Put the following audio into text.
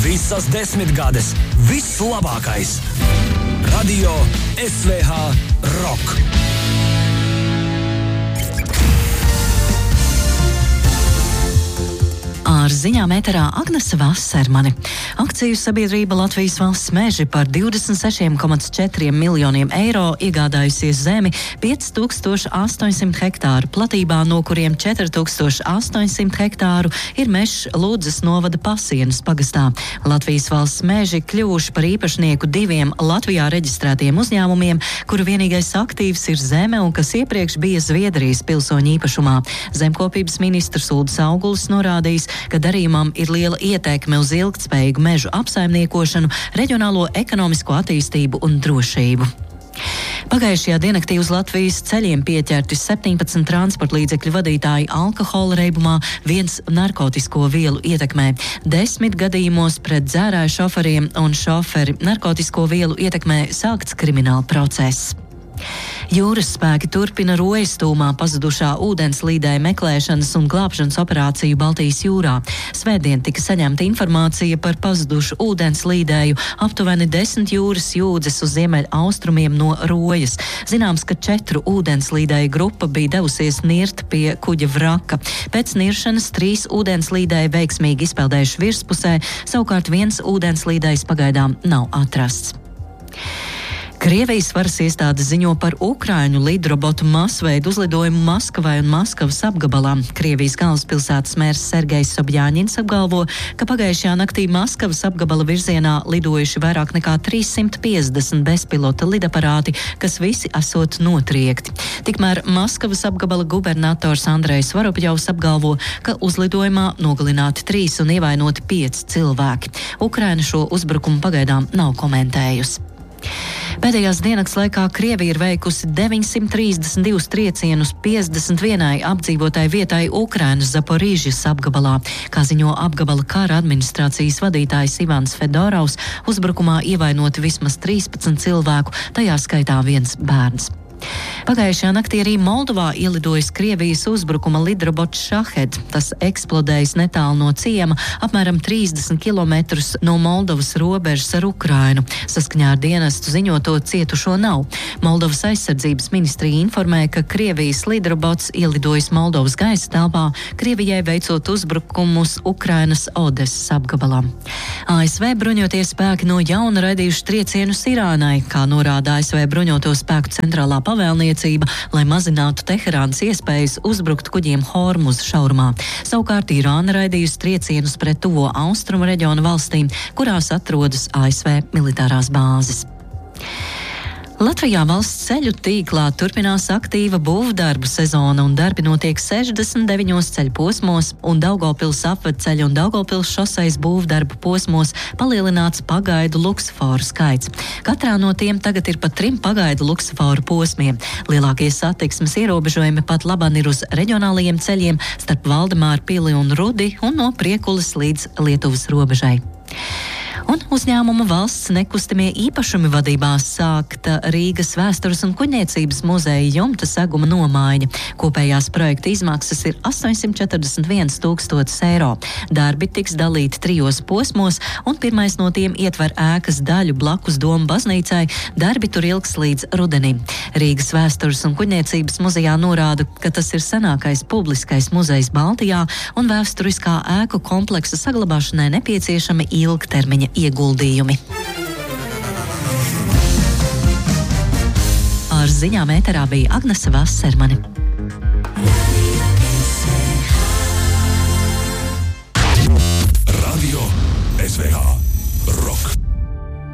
Visas 10 gades, viss labākais. Radio SVH Rock. Ar ziņām ēterā Agnese Vasermane. Akciju sabiedrība Latvijas Valsts meži par 26,4 miljoniem eiro iegādājusies zemi 5800 hektāru platībā, no kuriem 4800 hektāru ir mežs Ludzas novada Pasienas pagastā. Latvijas Valsts meži kļuvuši par īpašnieku diviem Latvijā reģistrētiem uzņēmumiem, kuru vienīgais aktīvs ir zeme un kas iepriekš bija Zviedrijas pilsoņu īpašumā. Zemkopības ministrs Uldis Augulis norādījis, ka darījumam ir liela ietekme uz ilgtspējīgu mežu apsaimniekošanu, reģionālo ekonomisko attīstību un drošību. Pagājušajā diennaktī uz Latvijas ceļiem pieķerti 17 transporta līdzekļu vadītāji alkohola reibumā, 1 narkotisko vielu ietekmē. 10 gadījumos pret dzērāju šoferiem un šoferi narkotisko vielu ietekmē sākts krimināla process. Jūras spēki turpina Rojastūmā pazudušā ūdenslīdēja meklēšanas un glābšanas operāciju Baltijas jūrā. Svētdien tika saņemta informācija par pazudušu ūdenslīdēju aptuveni 10 jūras jūdzes uz ziemeļa austrumiem no Rojas. Zināms, ka 4 ūdenslīdēju grupa bija devusies nirt pie kuģa vraka. Pēc niršanas 3 ūdenslīdēji veiksmīgi izpeldējuši virspusē, savukārt 1 ūdenslīdējs pagaidām nav atrasts. Krievijas varas iestādes ziņo par Ukraiņu lidrobotu masveidu uzlidojumu Maskavai un Maskavas apgabalā. Krievijas galvaspilsētas mērs Sergejs Sobjāņins apgalvo, ka pagājušajā naktī Maskavas apgabala virzienā lidojuši vairāk nekā 350 bezpilota lidaparāti, kas visi esot notriekti. Tikmēr Maskavas apgabala gubernators Andrejs Varopļovs apgalvo, ka uzlidojumā nogalināti 3 un ievainoti 5 cilvēki. Ukraina šo uzbrukumu pagaidām nav komentējusi. Pēdējās diennakts laikā Krievija ir veikusi 932 triecienus 51 apdzīvotai vietai Ukrainas Zaporīžas apgabalā. Kā ziņo apgabala kara administrācijas vadītājs Ivans Fedorovs, uzbrukumā ievainoti vismaz 13 cilvēku, tajā skaitā 1 bērns. Pagājušajā naktī arī Moldovā ielidojis Krievijas uzbrukuma lidrobots Šahed. Tas eksplodējis netālu no ciema, apmēram 30 km no Moldovas robežas ar Ukrainu. Saskaņā ar dienestu ziņoto cietušo nav. Moldovas aizsardzības ministrija informē, ka Krievijas lidrobots ielidojis Moldovas gaisa telpā, Krievijai veicot uzbrukumus Ukrainas Odesas apgabalā. ASV bruņotie spēki no jauna raidījuši triecienus Irānai, kā norāda ASV bruņoto spēku centrālā pavēlniecība, lai mazinātu Teherānas iespējas uzbrukt kuģiem Hormuz šaurumā. Savukārt Irāna raidījusi triecienus pret tuvo austrumu reģionu valstīm, kurās atrodas ASV militārās bāzes. Latvijā valsts ceļu tīklā turpinās aktīva būvdarbu sezona un darbi notiek 69 ceļu posmos un Daugavpils apvedceļa un Daugavpils šosejas būvdarbu posmos palielināts pagaidu luksusforu skaits. Katrā no tiem tagad ir pat 3 pagaidu luksusforu posmiem. Lielākie satiksmes ierobežojumi pat laban ir uz reģionālajiem ceļiem starp Valdemāru pili un Rudi un no Priekulas līdz Lietuvas robežai. Un uzņēmuma valsts nekustamie īpašumi vadībā sākta Rīgas vēstures un kuģniecības muzeja jumta seguma nomaiņa. Kopējās projekta izmaksas ir 841 000 eiro. Darbi tiks dalīti 3 posmos, un pirmais no tiem ietver ēkas daļu blakus Doma baznīcai. Darbi tur ilgs līdz rudenim. Rīgas vēstures un kuģniecības muzejā norāda, ka tas ir senākais publiskais muzejs Baltijā, un vēsturiskā ēku kompleksa saglabāšanai nepieciešami ilgtermiņa ieguldījumi. Ar ziņām ēterā bija Agnese Vasermane. Radio SVH.